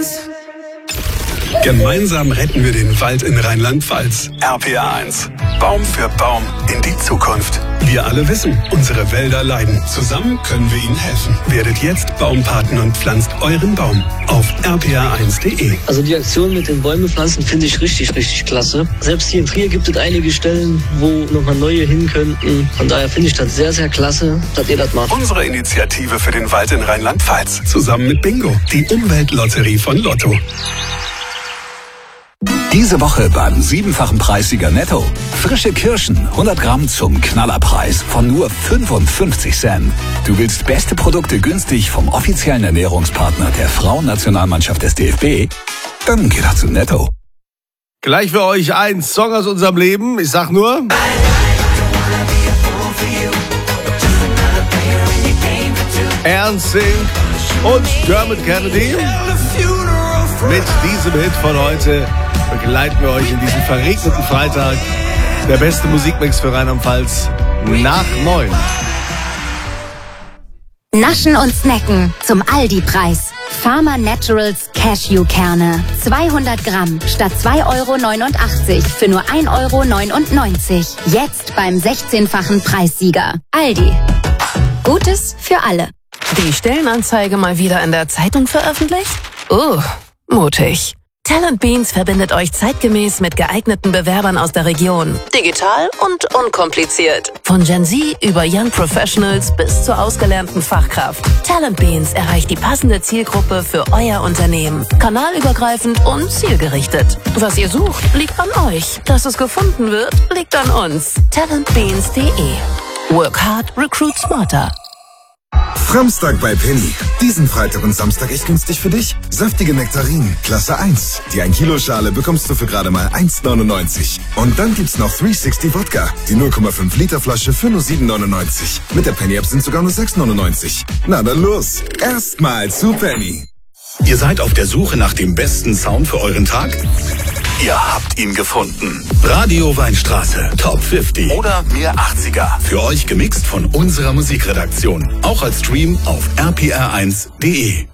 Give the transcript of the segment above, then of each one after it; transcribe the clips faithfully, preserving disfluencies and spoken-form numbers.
eins. Gemeinsam retten wir den Wald in Rheinland-Pfalz. R P R eins. Baum für Baum in die Zukunft. Wir alle wissen, unsere Wälder leiden. Zusammen können wir ihnen helfen. Werdet jetzt Baumpaten und pflanzt euren Baum auf r p r eins punkt d e. Also die Aktion mit den Bäume pflanzen finde ich richtig, richtig klasse. Selbst hier in Trier gibt es einige Stellen, wo nochmal neue hin könnten. Von daher finde ich das sehr, sehr klasse, dass ihr das macht. Unsere Initiative für den Wald in Rheinland-Pfalz. Zusammen mit Bingo, die Umweltlotterie von Lotto. Diese Woche beim siebenfachen Preissieger Netto. Frische Kirschen, hundert Gramm zum Knallerpreis von nur fünfundfünfzig Cent. Du willst beste Produkte günstig vom offiziellen Ernährungspartner der Frauennationalmannschaft des D F B? Dann geh doch zu Netto. Gleich für euch ein Song aus unserem Leben. Ich sag nur... Ernst singt und Dermot Kennedy. Mit diesem Hit von heute begleiten wir euch in diesem verregneten Freitag. Der beste Musikmix für Rheinland-Pfalz nach neun. Naschen und Snacken zum Aldi-Preis. Farmer Naturals Cashewkerne. zweihundert Gramm statt zwei Euro neunundachtzig für nur ein Euro neunundneunzig. Jetzt beim sechzehnfachen Preissieger. Aldi. Gutes für alle. Die Stellenanzeige mal wieder in der Zeitung veröffentlicht? Uh, mutig. Talent Beans verbindet euch zeitgemäß mit geeigneten Bewerbern aus der Region. Digital und unkompliziert. Von Gen Z über Young Professionals bis zur ausgelernten Fachkraft. Talent Beans erreicht die passende Zielgruppe für euer Unternehmen. Kanalübergreifend und zielgerichtet. Was ihr sucht, liegt an euch. Dass es gefunden wird, liegt an uns. talent beans punkt de. Work hard, recruit smarter. Framstag bei Penny. Diesen Freitag und Samstag echt günstig für dich. Saftige Nektarinen, Klasse eins. Die ein Kilo Schale bekommst du für gerade mal eins neunundneunzig. Und dann gibt's noch dreihundertsechzig Wodka. Die null Komma fünf Liter Flasche für nur sieben neunundneunzig. Mit der Penny-App sind sogar nur sechs neunundneunzig. Na dann los. Erstmal zu Penny. Ihr seid auf der Suche nach dem besten Sound für euren Tag? Ihr habt ihn gefunden. Radio Weinstraße, Top fünfzig oder Mir achtziger. Für euch gemixt von unserer Musikredaktion. Auch als Stream auf r p r eins punkt d e.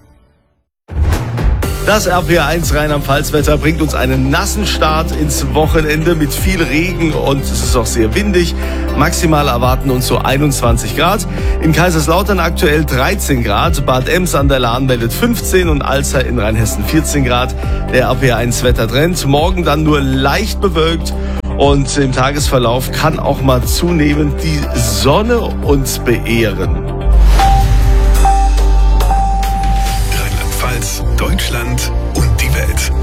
Das R P R eins Rheinland-Pfalz-Wetter bringt uns einen nassen Start ins Wochenende mit viel Regen und es ist auch sehr windig. Maximal erwarten uns so einundzwanzig Grad. In Kaiserslautern aktuell dreizehn Grad. Bad Ems an der Lahn meldet fünfzehn und Alzey in Rheinhessen vierzehn Grad. Der R P R eins Wettertrend. Morgen dann nur leicht bewölkt und im Tagesverlauf kann auch mal zunehmend die Sonne uns beehren. Deutschland und die Welt.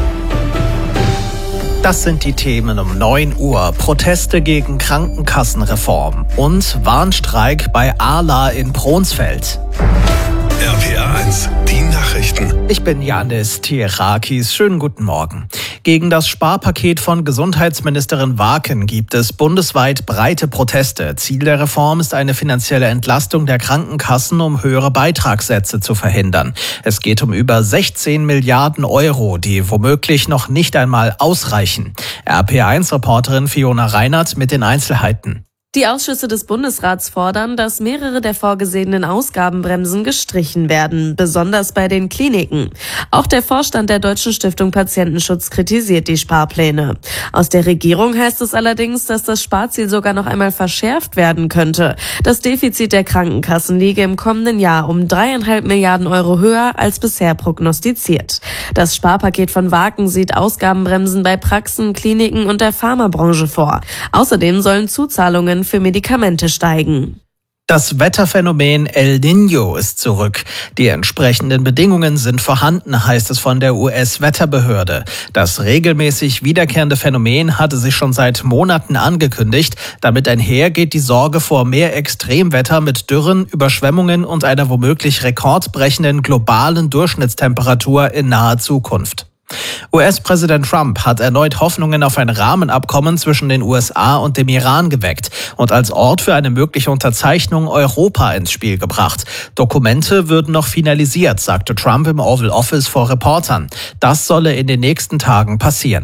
Das sind die Themen um neun Uhr. Proteste gegen Krankenkassenreform und Warnstreik bei Arla in Bronsfeld. R P R eins, die Nachrichten. Ich bin Janis Tierakis. Schönen guten Morgen. Gegen das Sparpaket von Gesundheitsministerin Waken gibt es bundesweit breite Proteste. Ziel der Reform ist eine finanzielle Entlastung der Krankenkassen, um höhere Beitragssätze zu verhindern. Es geht um über sechzehn Milliarden Euro, die womöglich noch nicht einmal ausreichen. R P R eins Reporterin Fiona Reinert mit den Einzelheiten. Die Ausschüsse des Bundesrats fordern, dass mehrere der vorgesehenen Ausgabenbremsen gestrichen werden, besonders bei den Kliniken. Auch der Vorstand der Deutschen Stiftung Patientenschutz kritisiert die Sparpläne. Aus der Regierung heißt es allerdings, dass das Sparziel sogar noch einmal verschärft werden könnte. Das Defizit der Krankenkassen liege im kommenden Jahr um dreieinhalb Milliarden Euro höher als bisher prognostiziert. Das Sparpaket von Waken sieht Ausgabenbremsen bei Praxen, Kliniken und der Pharmabranche vor. Außerdem sollen Zuzahlungen für Medikamente steigen. Das Wetterphänomen El Niño ist zurück. Die entsprechenden Bedingungen sind vorhanden, heißt es von der U S-Wetterbehörde. Das regelmäßig wiederkehrende Phänomen hatte sich schon seit Monaten angekündigt. Damit einher geht die Sorge vor mehr Extremwetter mit Dürren, Überschwemmungen und einer womöglich rekordbrechenden globalen Durchschnittstemperatur in naher Zukunft. U S-Präsident Trump hat erneut Hoffnungen auf ein Rahmenabkommen zwischen den U S A und dem Iran geweckt und als Ort für eine mögliche Unterzeichnung Europa ins Spiel gebracht. Dokumente würden noch finalisiert, sagte Trump im Oval Office vor Reportern. Das solle in den nächsten Tagen passieren.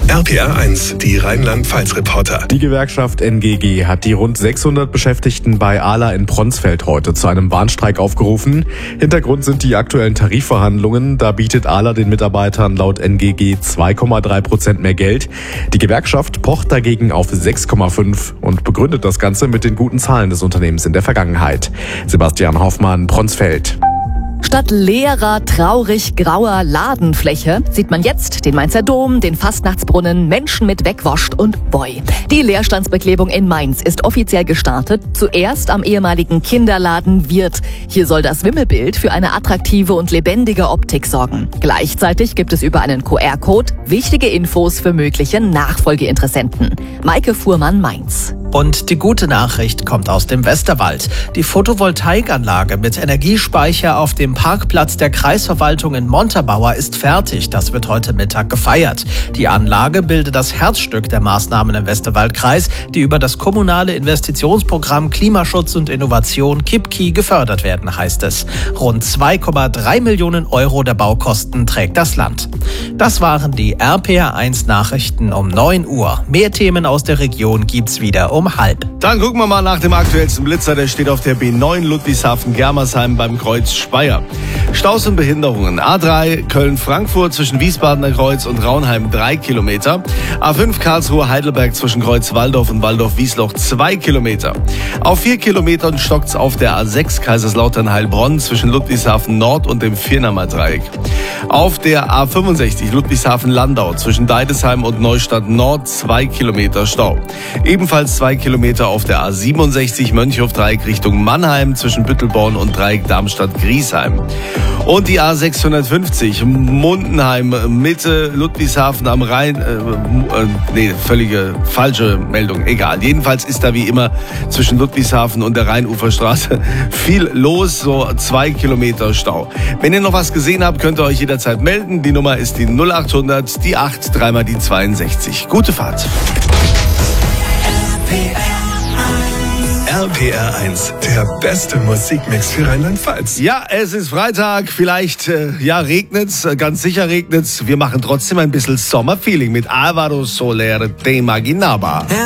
R P R eins, die Rheinland-Pfalz-Reporter. Die Gewerkschaft N G G hat die rund sechshundert Beschäftigten bei Ahla in Pronsfeld heute zu einem Warnstreik aufgerufen. Hintergrund sind die aktuellen Tarifverhandlungen. Da bietet Ahla den Mitarbeitern laut N G G zwei Komma drei Prozent mehr Geld. Die Gewerkschaft pocht dagegen auf sechs Komma fünf und begründet das Ganze mit den guten Zahlen des Unternehmens in der Vergangenheit. Sebastian Hoffmann, Pronsfeld. Statt leerer, traurig grauer Ladenfläche sieht man jetzt den Mainzer Dom, den Fastnachtsbrunnen, Menschen mit Wegwoscht und Boy. Die Leerstandsbeklebung in Mainz ist offiziell gestartet, zuerst am ehemaligen Kinderladen Wirth. Hier soll das Wimmelbild für eine attraktive und lebendige Optik sorgen. Gleichzeitig gibt es über einen Q R-Code wichtige Infos für mögliche Nachfolgeinteressenten. Maike Fuhrmann, Mainz. Und die gute Nachricht kommt aus dem Westerwald. Die Photovoltaikanlage mit Energiespeicher auf dem Parkplatz der Kreisverwaltung in Montabaur ist fertig. Das wird heute Mittag gefeiert. Die Anlage bildet das Herzstück der Maßnahmen im Westerwaldkreis, die über das kommunale Investitionsprogramm Klimaschutz und Innovation K I P K I gefördert werden, heißt es. Rund zwei Komma drei Millionen Euro der Baukosten trägt das Land. Das waren die R P R eins Nachrichten um neun Uhr. Mehr Themen aus der Region gibt's wieder um halb. Dann gucken wir mal nach dem aktuellsten Blitzer. Der steht auf der B neun Ludwigshafen-Germersheim beim Kreuz Speyer. Staus und Behinderungen. A drei Köln-Frankfurt zwischen Wiesbadener Kreuz und Raunheim drei Kilometer. A fünf Karlsruhe-Heidelberg zwischen Kreuz Walldorf und Walldorf-Wiesloch zwei Kilometer. Auf vier Kilometern stockt's auf der A sechs Kaiserslautern-Heilbronn zwischen Ludwigshafen Nord und dem Viernamer Dreieck. Auf der A fünfundsechzig Ludwigshafen-Landau zwischen Deidesheim und Neustadt Nord zwei Kilometer Stau. Ebenfalls zwei Kilometer auf der A siebenundsechzig Mönchhof-Dreieck Richtung Mannheim zwischen Büttelborn und Dreieck Darmstadt-Griesheim. Und die A sechshundertfünfzig Mundenheim Mitte Ludwigshafen am Rhein. Äh, äh, nee, völlige falsche Meldung. Egal. Jedenfalls ist da wie immer zwischen Ludwigshafen und der Rheinuferstraße viel los. So zwei Kilometer Stau. Wenn ihr noch was gesehen habt, könnt ihr euch jederzeit melden. Die Nummer ist die null achthundert, die acht, dreimal die zweiundsechzig. Gute Fahrt. R P R eins, der beste Musikmix für Rheinland-Pfalz. Ja, es ist Freitag, vielleicht äh, ja regnet's, ganz sicher regnet's. Wir machen trotzdem ein bisschen Sommerfeeling mit Alvaro Soler, Te Imaginaba.